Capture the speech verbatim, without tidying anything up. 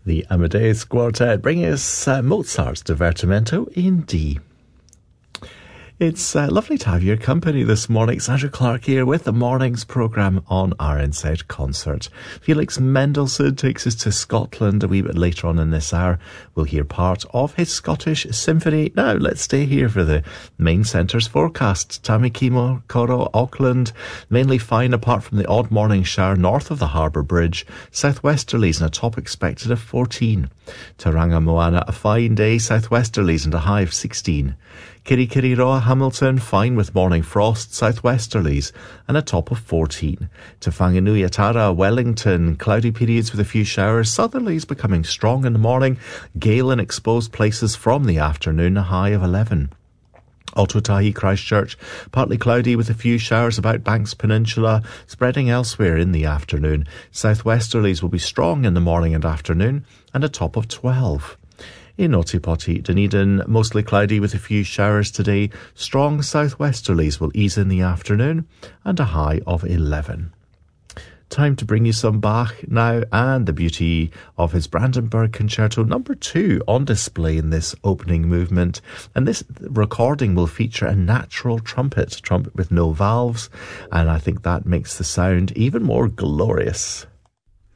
The Amadeus Quartet bring us uh, Mozart's Divertimento in D. It's uh, lovely to have your company this morning. It's Andrew Clark here with the morning's programme on R N Z Concert. Felix Mendelssohn takes us to Scotland a wee bit later on in this hour. We'll hear part of his Scottish Symphony. Now, let's stay here for the main centre's forecast. Tamikimo, Coro, Auckland, mainly fine apart from the odd morning shower north of the Harbour Bridge. Southwesterlies and a top expected of fourteen. Tauranga Moana, a fine day, southwesterlies and a high of sixteen. Kirikiriroa, Hamilton, fine with morning frost, southwesterlies, and a top of fourteen. To Whanganui-a-Tara, Wellington, cloudy periods with a few showers, southerlies becoming strong in the morning, gale in exposed places from the afternoon, a high of eleven. Ōtautahi, Christchurch, partly cloudy with a few showers about Banks Peninsula, spreading elsewhere in the afternoon. Southwesterlies will be strong in the morning and afternoon, and a top of twelve. In Otipoti, Dunedin, mostly cloudy with a few showers today. Strong southwesterlies will ease in the afternoon and a high of eleven. Time to bring you some Bach now, and the beauty of his Brandenburg Concerto number two on display in this opening movement. And this recording will feature a natural trumpet, trumpet with no valves, and I think that makes the sound even more glorious.